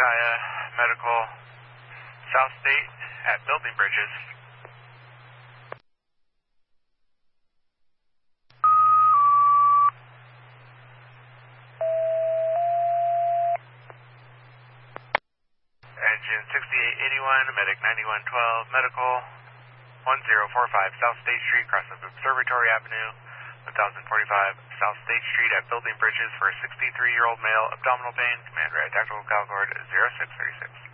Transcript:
Ukiah Medical, South State at Building Bridges. Engine 6881, Medic 9112, Medical 1045 South State Street, cross of Observatory Avenue, 1045 South State Street at Building Bridges for a 63-year-old male, abdominal pain, command right tactical Calcord 0636.